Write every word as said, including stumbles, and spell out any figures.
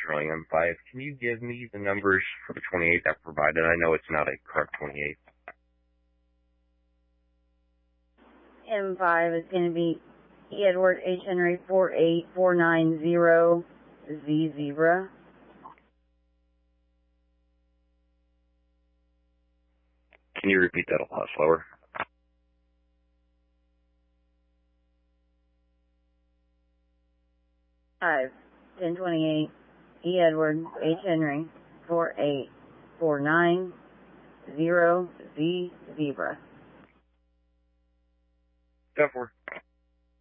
Charlie M five. Can you give me the numbers for the twenty-eight that provided? I know it's not a correct twenty-eight. M five is going to be Edward H. Henry four eight four nine zero Z Zebra. Can you repeat that a lot slower? Five, ten twenty-eight, E. Edward H. Henry, four eight four nine zero Z Zebra. Therefore.